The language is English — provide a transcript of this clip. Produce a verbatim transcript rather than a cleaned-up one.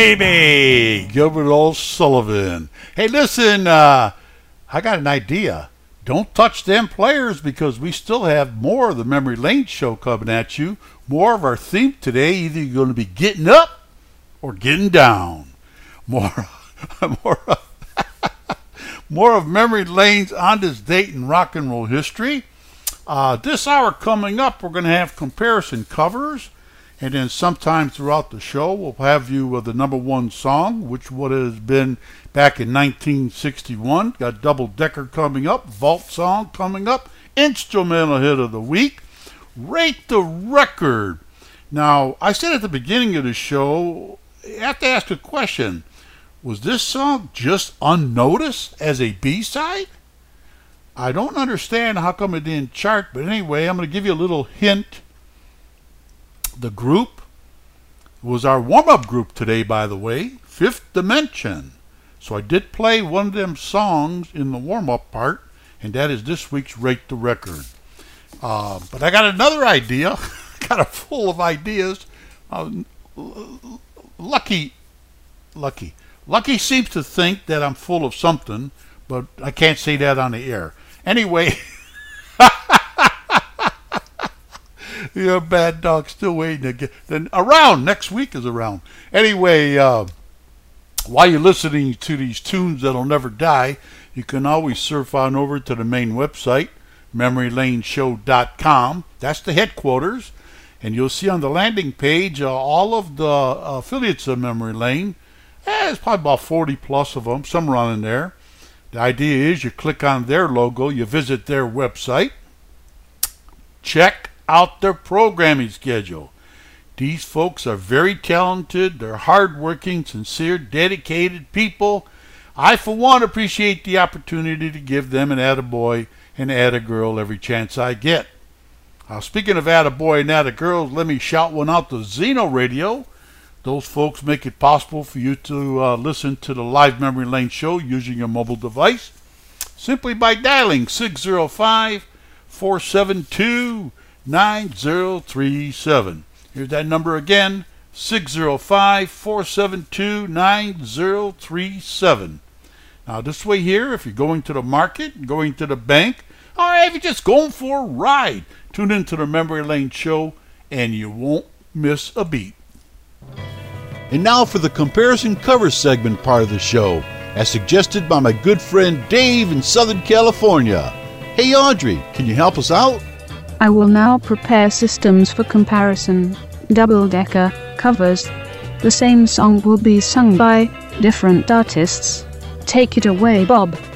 Baby, Gilbert O'Sullivan. Hey, listen, uh, I got an idea. Don't touch them players because we still have more of the Memory Lane Show coming at you. More of our theme today. Either you're going to be getting up or getting down. More, more, more of Memory Lane's on this date in rock and roll history. Uh, this hour coming up, we're going to have comparison covers. And then sometime throughout the show, we'll have you with the number one song, which would have been back in nineteen sixty-one. Got Double Decker coming up, Vault Song coming up, Instrumental Hit of the Week, Rate the Record. Now, I said at the beginning of the show, you have to ask a question. Was this song just unnoticed as a B-side? I don't understand how come it didn't chart, but anyway, I'm going to give you a little hint. The group was our warm-up group today, by the way, Fifth Dimension. So I did play one of them songs in the warm-up part, and that is this week's Rate the Record. Uh, but I got another idea. Got a full of ideas. Uh, Lucky, Lucky. Lucky seems to think that I'm full of something, but I can't say that on the air. Anyway... Your bad dog still waiting to get then around. Next week is around. Anyway, uh, while you're listening to these tunes that'll never die, you can always surf on over to the main website, memory lane show dot com. That's the headquarters. And you'll see on the landing page uh, all of the uh, affiliates of Memory Lane. Eh, there's probably about forty plus of them, somewhere on in there. The idea is you click on their logo, you visit their website, check out their programming schedule. These folks are very talented, they're hardworking, sincere, dedicated people. I, for one, appreciate the opportunity to give them an attaboy and attagirl every chance I get. Now, speaking of attaboy and attagirls, let me shout one out to Zeno Radio. Those folks make it possible for you to uh, listen to the live Memory Lane show using your mobile device simply by dialing six zero five, four seven two, nine zero three seven. Here's that number again, six zero five, four seven two, nine zero three seven. Now this way here, if you're going to the market, going to the bank, or if you're just going for a ride, tune into the Memory Lane show and you won't miss a beat. And now for the comparison cover segment part of the show, as suggested by my good friend Dave in Southern California. Hey Audrey, can you help us out? I will now prepare systems for comparison, double-decker, covers. The same song will be sung by different artists. Take it away, Bob.